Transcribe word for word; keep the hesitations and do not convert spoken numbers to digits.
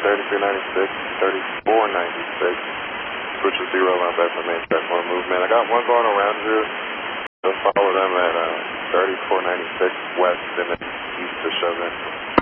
thirty-three ninety-six, thirty-four ninety-six. Switch to zero, line back for main track, more movement. I got one going around you. Just follow them at uh, thirty-four ninety-six west and then east to Chauvin.